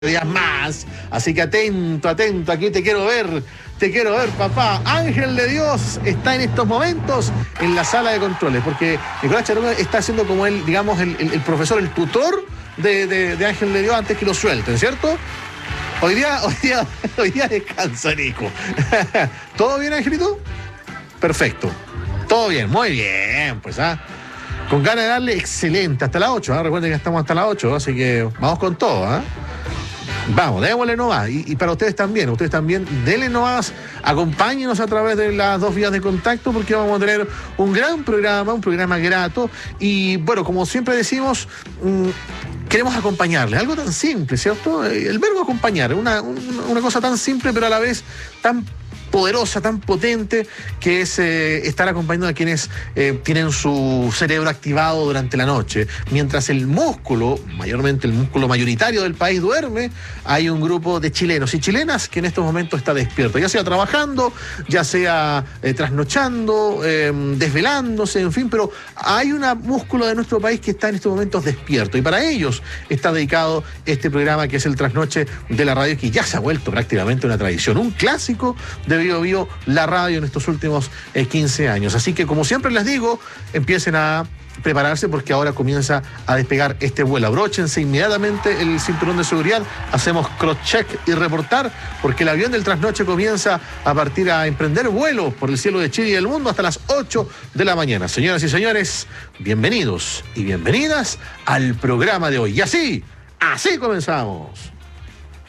días más, así que atento, atento, aquí te quiero ver, papá. Ángel de Dios está en estos momentos en la sala de controles, porque Nicolás Charoca está haciendo como el, digamos, el profesor, el tutor de Ángel de Dios antes que lo suelten, ¿cierto? Hoy día descansa, Nico. ¿Todo bien, Angelito? Perfecto. Todo bien, muy bien, pues, con ganas de darle excelente, hasta las 8, recuerden que estamos hasta las 8, así que vamos con todo, Vamos, démosle nomás. Y para ustedes también, denle nomás, acompáñenos a través de las dos vías de contacto, porque vamos a tener un gran programa, un programa grato. Y bueno, como siempre decimos, queremos acompañarles. Algo tan simple, ¿cierto? El verbo acompañar, una cosa tan simple, pero a la vez tan poderosa, tan potente, que es estar acompañando a quienes tienen su cerebro activado durante la noche. Mientras el músculo, mayormente el músculo mayoritario del país, duerme, hay un grupo de chilenos y chilenas que en estos momentos está despierto, ya sea trabajando, ya sea trasnochando, desvelándose, en fin, pero hay un músculo de nuestro país que está en estos momentos despierto, y para ellos está dedicado este programa que es el Trasnoche de la Radio, que ya se ha vuelto prácticamente una tradición, un clásico de Bio, la radio en estos últimos 15 años. Así que, como siempre les digo, empiecen a prepararse, porque ahora comienza a despegar este vuelo. Abróchense inmediatamente el cinturón de seguridad, hacemos cross-check y reportar, porque el avión del Trasnoche comienza a partir a emprender vuelo por el cielo de Chile y del mundo hasta las 8 de la mañana. Señoras y señores, bienvenidos y bienvenidas al programa de hoy. Y así comenzamos.